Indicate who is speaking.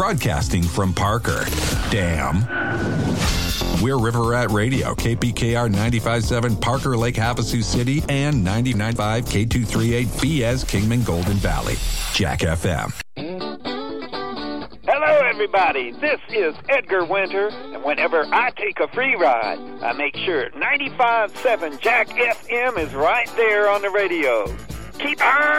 Speaker 1: broadcasting from Parker. Damn. We're River Rat Radio, KPKR 95.7 Parker Lake Havasu City and 99.5 K238 Fies Kingman Golden Valley. Jack FM.
Speaker 2: Hello, everybody. This is Edgar Winter, and whenever I take a free ride, I make sure 95.7 Jack FM is right there on the radio. Keep on